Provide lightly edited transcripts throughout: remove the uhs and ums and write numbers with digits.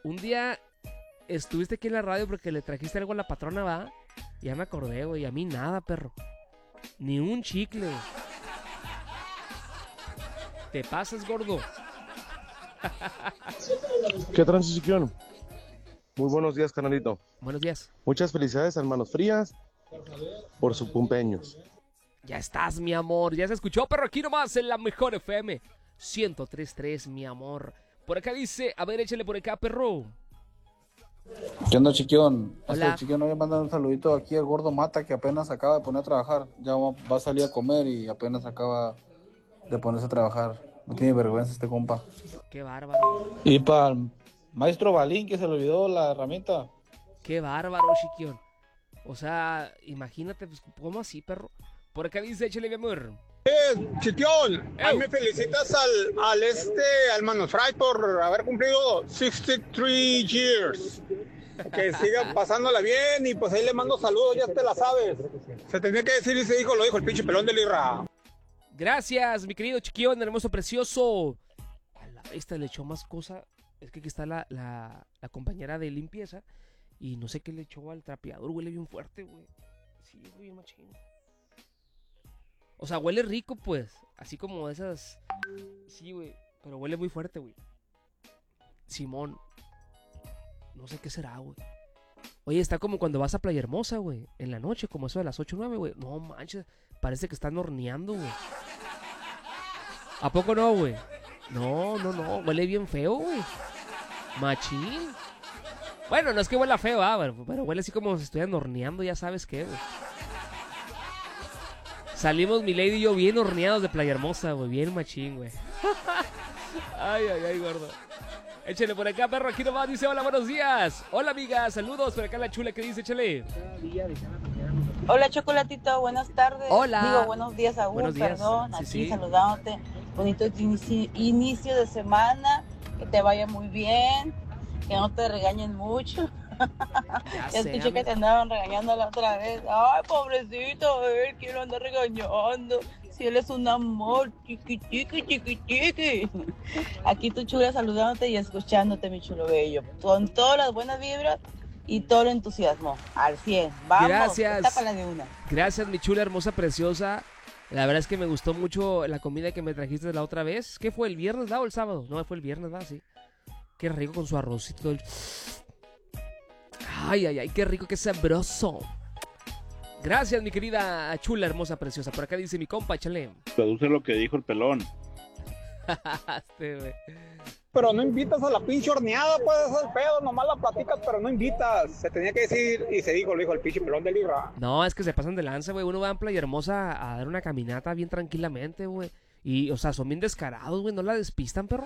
un día estuviste aquí en la radio porque le trajiste algo a la patrona, ¿va? Ya me acordé, güey. A mí nada, perro. Ni un chicle. Te pasas, gordo. ¿Qué transición? Muy buenos días, canalito. Buenos días. Muchas felicidades, hermanos Frías, por su cumpleaños. Ya estás, mi amor. Ya se escuchó, pero aquí nomás en la mejor FM 103.3, mi amor. Por acá dice, a ver, échale por acá, perro. ¿Qué onda, Chiquión? Hola. Chiquión, voy a mandar un saludito aquí al gordo Mata, que apenas acaba de poner a trabajar. Ya va a salir a comer y apenas acaba de ponerse a trabajar. No tiene vergüenza este compa. Qué bárbaro. Y para el maestro Balín, que se le olvidó la herramienta. Qué bárbaro, Chiquión. O sea, imagínate, pues, ¿cómo así, perro? Por acá dice, échale, mi amor. Chiquión, ahí me felicitas al Manufry por haber cumplido 63 years. Que siga pasándola bien y pues ahí le mando saludos, ya te la sabes. Se tenía que decir y se dijo, lo dijo el pinche pelón del Irra. Gracias, mi querido Chiquión, hermoso, precioso. A la bestia le echó más cosa. Es que aquí está la compañera de limpieza. Y no sé qué le echó al trapeador. Huele bien fuerte, güey. Sí, güey, machín. O sea, huele rico, pues. Así como esas... Sí, güey. Pero huele muy fuerte, güey. Simón. No sé qué será, güey. Oye, está como cuando vas a Playa Hermosa, güey. En la noche, como eso de las 8 o 9, güey. No manches. Parece que están horneando, güey. ¿A poco no, güey? No. Huele bien feo, güey. Machín. Bueno, no es que huela feo, pero huele así como si estuvieran horneando, ya sabes qué, güey. Salimos mi lady y yo bien horneados de Playa Hermosa, güey. Bien machín, güey. Ay, gordo. Échale por acá, perro. Aquí nomás dice, hola, buenos días. Hola, amiga, saludos. Por acá la chula que dice, échale. Hola, Chocolatito, buenas tardes. Hola. Digo, buenos días, Saúl, Buenos días. perdón. Sí, Aquí sí. saludándote. Bonito inicio de semana. Que te vaya muy bien. Que no te regañen mucho. Ya Ya sé, escuché que amiga. te andaban regañando la otra vez. Ay, pobrecito, él quién lo anda regañando. Si él es un amor, chiqui. Aquí tu chula saludándote y escuchándote, mi chulo bello. Con todas las buenas vibras y todo el entusiasmo. Al 100. Vamos, Gracias. tápala de una. Gracias, mi chula, hermosa, preciosa. La verdad es que me gustó mucho la comida que me trajiste la otra vez. ¿Qué fue, el viernes, o el sábado? No, fue el viernes, sí. Qué rico con su arrocito. Ay, qué rico, qué sabroso. Gracias, mi querida chula, hermosa, preciosa. Por acá dice mi compa, échale. Traduce lo que dijo el pelón. Güey. Pero no invitas a la pinche horneada, pues ese es el pedo, nomás la platicas, pero no invitas. Se tenía que decir y se dijo, lo dijo el pinche pelón del Irra. No, es que se pasan de lanza, güey. Uno va en Playa Hermosa a dar una caminata bien tranquilamente, güey. Y, o sea, son bien descarados, güey. No la despistan, perro.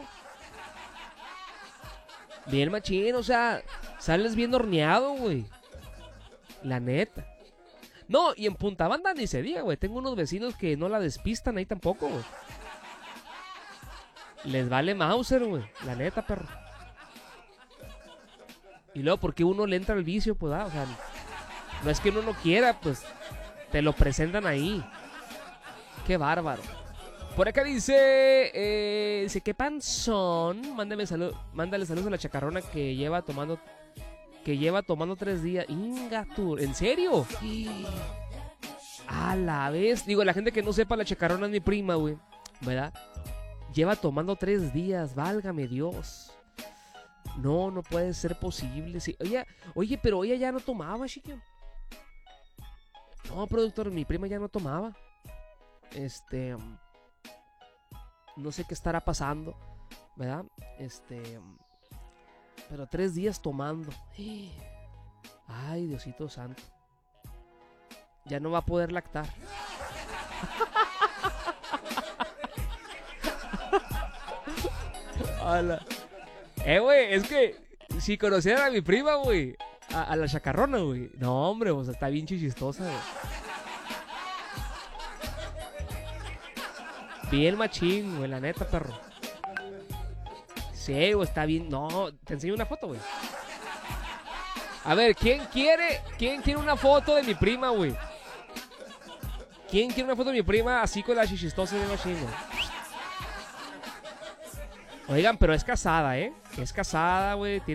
Bien machín, o sea, sales bien horneado, güey. La neta. No, y en Punta Banda ni se diga, güey. Tengo unos vecinos que no la despistan ahí tampoco, güey. Les vale Mauser, güey. La neta, perro. Y luego, ¿por qué uno le entra al vicio? Pues, o sea, no es que uno no quiera, pues, te lo presentan ahí. Qué bárbaro. Por acá dice, ¿qué panzón? Mándale saludos a la chacarrona que lleva tomando 3 días. Inga, tú, ¿en serio? A la vez. Digo, la gente que no sepa, la chacarrona es mi prima, güey. ¿Verdad? Lleva tomando 3 días, válgame Dios. No puede ser posible. Sí. Oye, pero ella ya no tomaba, chiquillo. No, productor, mi prima ya no tomaba. No sé qué estará pasando, ¿verdad? Pero 3 días tomando. Ay, Diosito santo. Ya no va a poder lactar. Hola. Güey, es que si conocieran a mi prima, güey, a la chacarrona, güey. No, hombre, o sea, está bien chistosa, güey. Bien machín, güey, la neta, perro. Sí, güey, está bien. No, te enseño una foto, güey. A ver, ¿quién quiere una foto de mi prima, güey? ¿Quién quiere una foto de mi prima así con la chichistosa de machín, güey? Oigan, pero es casada, ¿eh? Es casada, güey.